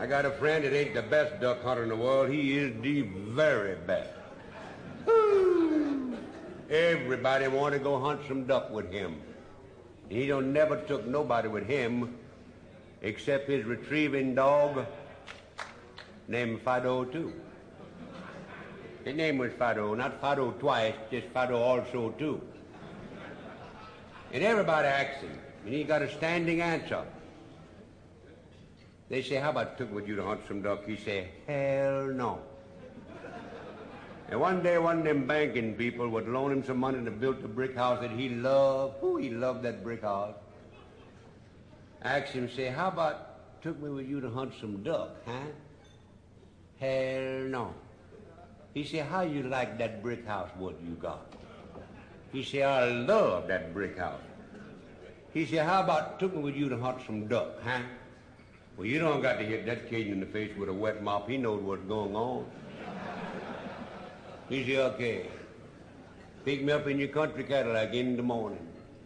I got a friend that ain't the best duck hunter in the world. He is the very best. Woo! Everybody want to go hunt some duck with him. And he don't never took nobody with him except his retrieving dog named Fido too. His name was Fido, not Fido twice, just Fido also too. And everybody asks him, and he got a standing answer. They say, how about took with you to hunt some duck? He say, hell no. And one day, one of them banking people would loan him some money to build the brick house that he loved. Oh, he loved that brick house. I asked him, say, how about took me with you to hunt some duck, huh? Hell no. He said, how you like that brick house, what you got? He said, I love that brick house. He said, how about took me with you to hunt some duck, huh? Well, you don't got to hit that Cajun in the face with a wet mop. He knows what's going on. He said, okay. Pick me up in your country Cadillac in the morning.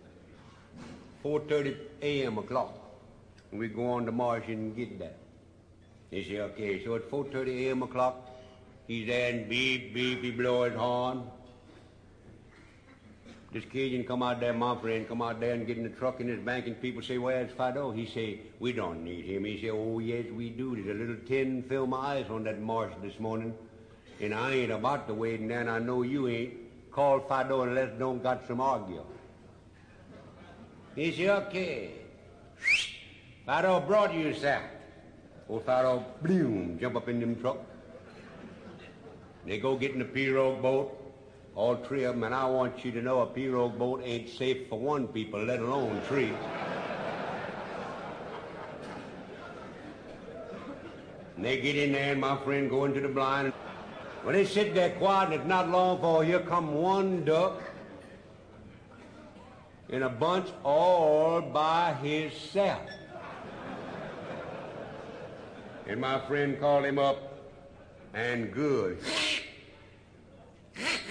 4:30 a.m. o'clock. And we go on to Marsh and get that. He said, okay. So at 4:30 a.m. o'clock, he's there and beep, beep, he blow his horn. This Cajun come out there, my friend, come out there and get in the truck in his bank, and people say, where's Fido? He say, we don't need him. He say, oh, yes, we do. There's a little tin film eyes on that marsh this morning, and I ain't about to wait, and then I know you ain't. Call Fido and let's don't got some argue. He say, okay. Fido brought you, sir. Old Fido, bloom, jump up in them truck. They go get in the pirogue boat. All three of them, and I want you to know a pirogue boat ain't safe for one people, let alone three. And they get in there, and my friend go into the blind. When they sit there quiet, and it's not long for here come one duck in a bunch all by himself. And my friend called him up, and good.